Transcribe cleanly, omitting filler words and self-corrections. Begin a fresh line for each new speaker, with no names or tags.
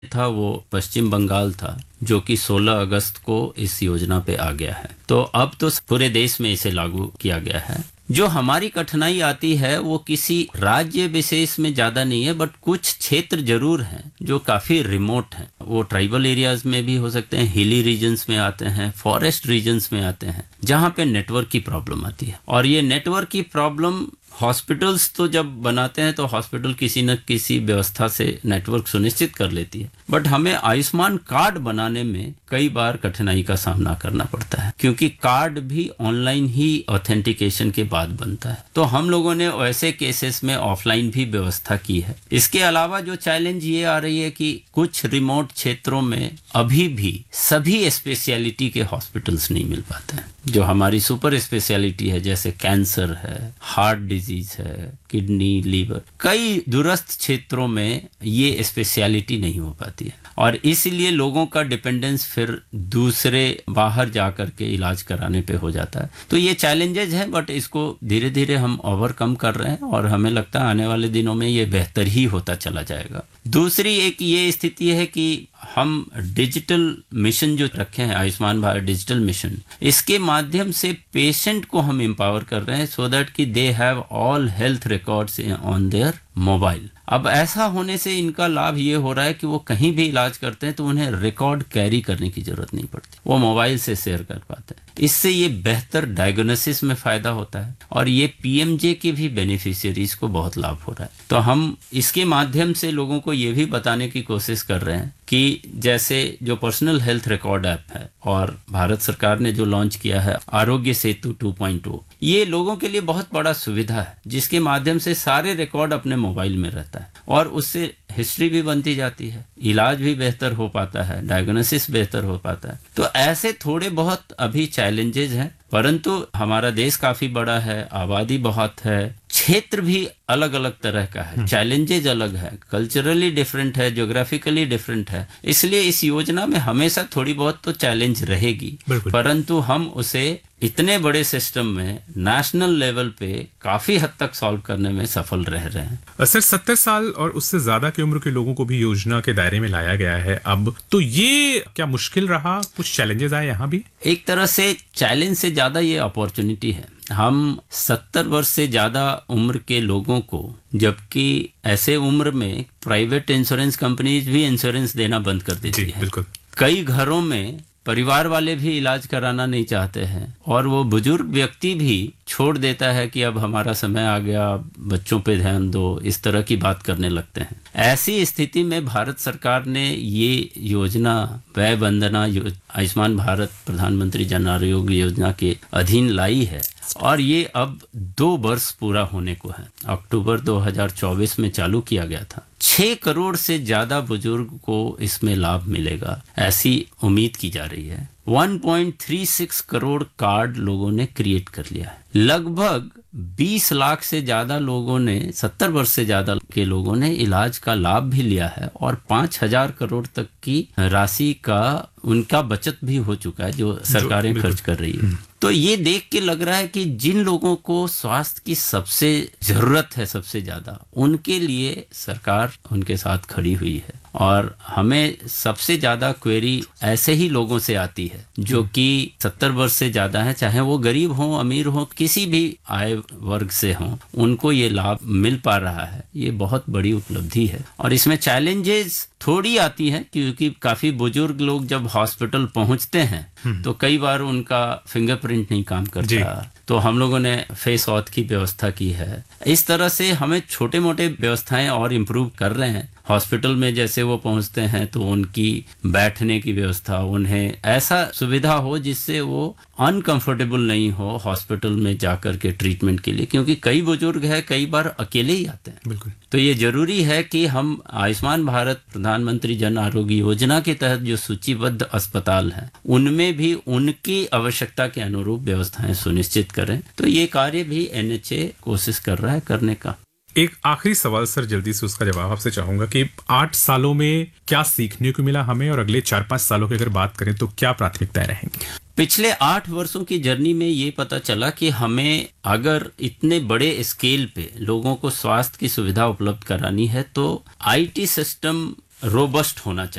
था वो पश्चिम बंगाल था, जो कि 16 अगस्त को इस योजना पे आ गया है। तो अब तो पूरे देश में इसे लागू किया गया है। जो हमारी कठिनाई आती है वो किसी राज्य विशेष में ज़्यादा नहीं है, बट कुछ क्षेत्र जरूर हैं जो काफ़ी रिमोट हैं। वो ट्राइबल एरियाज में भी हो सकते हैं, हिली रीजन्स में आते हैं, फॉरेस्ट रीजन्स में आते हैं, जहाँ पे नेटवर्क की प्रॉब्लम आती है। और ये नेटवर्क की प्रॉब्लम हॉस्पिटल्स तो जब बनाते हैं तो हॉस्पिटल किसी न किसी व्यवस्था से नेटवर्क सुनिश्चित कर लेती है, बट हमें आयुष्मान कार्ड बनाने में कई बार कठिनाई का सामना करना पड़ता है, क्योंकि कार्ड भी ऑनलाइन ही ऑथेंटिकेशन के बाद बनता है। तो हम लोगों ने ऐसे केसेस में ऑफलाइन भी व्यवस्था की है। इसके अलावा जो चैलेंज ये आ रही है कि कुछ रिमोट क्षेत्रों में अभी भी सभी स्पेशलिटी के हॉस्पिटल्स नहीं मिल पाते हैं। जो हमारी सुपर स्पेशलिटी है, जैसे कैंसर है, हार्ट डिजीज है, किडनी, लीवर, कई दूरस्थ क्षेत्रों में ये स्पेशलिटी नहीं हो पाती है, और इसलिए लोगों का डिपेंडेंस फिर दूसरे बाहर जाकर के इलाज कराने पे हो जाता है। तो ये चैलेंजेज हैं, बट इसको धीरे धीरे हम ओवरकम कर रहे हैं, और हमें लगता है आने वाले दिनों में ये बेहतर ही होता चला जाएगा। दूसरी एक ये स्थिति है कि हम डिजिटल मिशन जो रखे हैं, आयुष्मान भारत डिजिटल मिशन, इसके माध्यम से पेशेंट को हम एम्पावर कर रहे हैं, सो दैट कि they have all health records on their mobile. अब ऐसा होने से इनका लाभ ये हो रहा है कि वो कहीं भी इलाज करते हैं तो उन्हें रिकॉर्ड कैरी करने की जरूरत नहीं पड़ती, वो मोबाइल से शेयर कर पाते हैं। इससे ये बेहतर डायग्नोसिस में फायदा होता है, और ये पीएमजे के भी बेनिफिशियरीज को बहुत लाभ हो रहा है। तो हम इसके माध्यम से लोगों को ये भी बताने की कोशिश कर रहे हैं कि जैसे जो पर्सनल हेल्थ रिकॉर्ड ऐप है, और भारत सरकार ने जो लॉन्च किया है आरोग्य सेतु 2.0, ये लोगों के लिए बहुत बड़ा सुविधा है, जिसके माध्यम से सारे रिकॉर्ड अपने मोबाइल में रहता है, और उससे हिस्ट्री भी बनती जाती है, इलाज भी बेहतर हो पाता है, डायग्नोसिस बेहतर हो पाता है। तो ऐसे थोड़े बहुत अभी चैलेंजेस हैं, परंतु हमारा देश काफी बड़ा है, आबादी बहुत है, क्षेत्र भी अलग अलग तरह का है, चैलेंजेज अलग है, कल्चरली डिफरेंट है, ज्योग्राफिकली डिफरेंट है, इसलिए इस योजना में हमेशा थोड़ी बहुत तो चैलेंज रहेगी, परंतु हम उसे इतने बड़े सिस्टम में नेशनल लेवल पे काफी हद तक सॉल्व करने में सफल रह रहे हैं।
सर, 70 साल और उससे ज्यादा की उम्र के लोगों को भी योजना के दायरे में लाया गया है अब, तो ये क्या मुश्किल रहा? कुछ चैलेंजेस आए यहाँ भी?
एक तरह से चैलेंज से ज्यादा ये अपॉर्चुनिटी है। हम 70 वर्ष से ज्यादा उम्र के लोगों को, जबकि ऐसे उम्र में प्राइवेट इंश्योरेंस कंपनीज भी इंश्योरेंस देना बंद कर देती है।
बिल्कुल।
कई घरों में परिवार वाले भी इलाज कराना नहीं चाहते हैं, और वो बुजुर्ग व्यक्ति भी छोड़ देता है कि अब हमारा समय आ गया, बच्चों पे ध्यान दो, इस तरह की बात करने लगते हैं। ऐसी स्थिति में भारत सरकार ने ये योजना वय वंदना आयुष्मान भारत प्रधानमंत्री जन आरोग्य योजना के अधीन लाई है, और ये अब 2 वर्ष पूरा होने को है। अक्टूबर 2024 में चालू किया गया था। 6 करोड़ से ज्यादा बुजुर्ग को इसमें लाभ मिलेगा, ऐसी उम्मीद की जा रही है। 1.36 करोड़ कार्ड लोगों ने क्रिएट कर लिया है। लगभग 20 लाख से ज्यादा लोगों ने, 70 वर्ष से ज्यादा के लोगों ने इलाज का लाभ भी लिया है, और 5,000 करोड़ तक की राशि का उनका बचत भी हो चुका है, जो सरकारें खर्च कर रही है। तो ये देख के लग रहा है कि जिन लोगों को स्वास्थ्य की सबसे जरूरत है, सबसे ज्यादा, उनके लिए सरकार उनके साथ खड़ी हुई है। और हमें सबसे ज्यादा क्वेरी ऐसे ही लोगों से आती है जो कि 70 वर्ष से ज्यादा है, चाहे वो गरीब हो, अमीर हो, किसी भी आय वर्ग से हो, उनको ये लाभ मिल पा रहा है। ये बहुत बड़ी उपलब्धि है। और इसमें चैलेंजेस थोड़ी आती है, क्योंकि काफी बुजुर्ग लोग जब हॉस्पिटल पहुंचते हैं तो कई बार उनका फिंगरप्रिंट नहीं काम करता, तो हम लोगों ने फेस ऑथ की व्यवस्था की है। इस तरह से हमें छोटे मोटे व्यवस्थाएं और इम्प्रूव कर रहे हैं। हॉस्पिटल में जैसे वो पहुंचते हैं तो उनकी बैठने की व्यवस्था, उन्हें ऐसा सुविधा हो जिससे वो अनकंफर्टेबल नहीं हो हॉस्पिटल में जाकर के ट्रीटमेंट के लिए, क्योंकि कई बुजुर्ग हैं, कई बार अकेले ही आते हैं।
बिल्कुल।
तो ये जरूरी है कि हम आयुष्मान भारत प्रधानमंत्री जन आरोग्य योजना के तहत जो सूचीबद्ध अस्पताल हैं, उनमें भी उनकी आवश्यकता के अनुरूप व्यवस्थाएं सुनिश्चित करें। तो ये कार्य भी NHA कोशिश कर रहा है करने का।
एक आखिरी सवाल सर, जल्दी से उसका जवाब आपसे चाहूंगा कि 8 सालों में क्या सीखने को मिला हमें, और अगले 4-5 सालों की अगर बात करें तो क्या प्राथमिकताएं रहेंगी?
पिछले 8 वर्षों की जर्नी में ये पता चला कि हमें अगर इतने बड़े स्केल पे लोगों को स्वास्थ्य की सुविधा उपलब्ध करानी है तो IT सिस्टम रोबस्ट होना चाहिए।